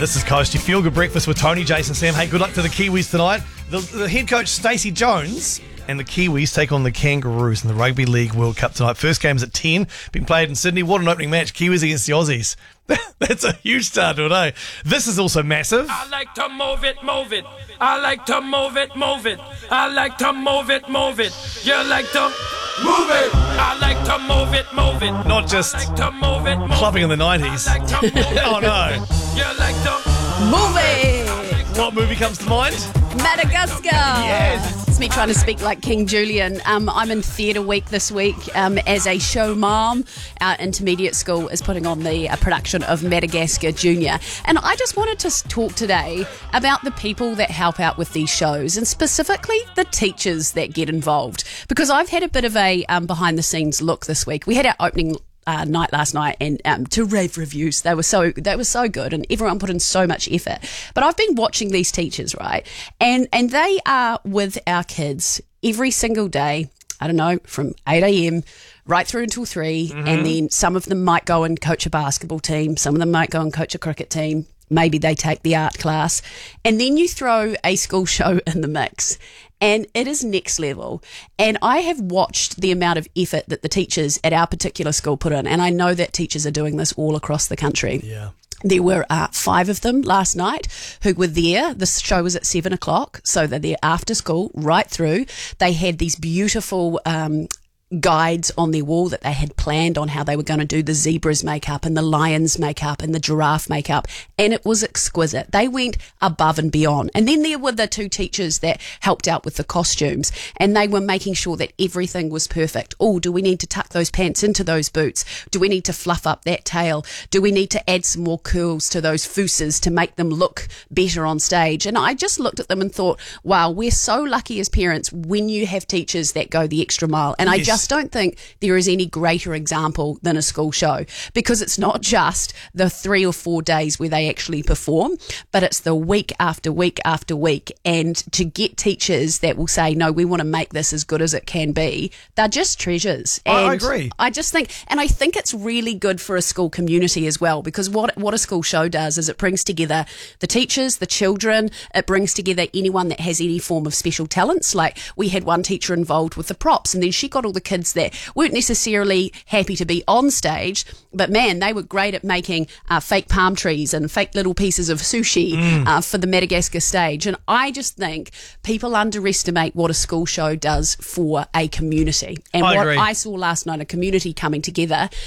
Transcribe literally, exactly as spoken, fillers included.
This is Coast. You feel good breakfast with Tony, Jason, Sam. Hey, good luck to the Kiwis tonight. The, the head coach, Stacey Jones, and the Kiwis take on the Kangaroos in the Rugby League World Cup tonight. First game's at ten, being played in Sydney. What an opening match. Kiwis against the Aussies. That's a huge start to it, eh? This is also massive. I like to move it, move it. I like to move it, move it. I like to move it, move it. You like to move it. I like to move it, move it. Not just I like to move it, move clubbing in the nineties. I like to move it. Oh, no. You like to Move it! What movie comes to mind? Madagascar. Yes. It's me trying to speak like King Julian. Um, I'm in theatre week this week um, as a show mom. Our intermediate school is putting on the uh, production of Madagascar Junior. And I just wanted to s- talk today about the people that help out with these shows, and specifically the teachers that get involved. Because I've had a bit of a um, behind the scenes look this week. We had our opening Uh, night last night, and um, to rave reviews. They were so they were so good, and everyone put in so much effort. But I've been watching these teachers, right, and and they are with our kids every single day. I don't know, from eight a.m. right through until three, mm-hmm. and then some of them might go and coach a basketball team. Some of them might go and coach a cricket team. Maybe they take the art class, and then you throw a school show in the mix. And it is next level. And I have watched the amount of effort that the teachers at our particular school put in. And I know that teachers are doing this all across the country. Yeah. There were uh, five of them last night who were there. The show was at seven o'clock. So they're there after school, right through. They had these beautiful um guides on their wall that they had planned on how they were going to do the zebras makeup and the lions makeup and the giraffe makeup, and it was exquisite. They went above and beyond. And then there were the two teachers that helped out with the costumes, and they were making sure that everything was perfect. Oh, do we need to tuck those pants into those boots? Do we need to fluff up that tail? Do we need to add some more curls to those fousses to make them look better on stage? And I just looked at them and thought, wow, we're so lucky as parents when you have teachers that go the extra mile. And I Yes. just don't think there is any greater example than a school show, because it's not just the three or four days where they actually perform, but it's the week after week after week. And to get teachers that will say, no, we want to make this as good as it can be, they're just treasures. And I- I agree. I just think, and I think it's really good for a school community as well, because what what a school show does is it brings together the teachers, the children, it brings together anyone that has any form of special talents. Like we had one teacher involved with the props, and then she got all the kids that weren't necessarily happy to be on stage, but man, they were great at making uh, fake palm trees and fake little pieces of sushi Mm. uh, for the Madagascar stage. And I just think people underestimate what a school show does for a community. And I what agree. I saw last night, a community coming together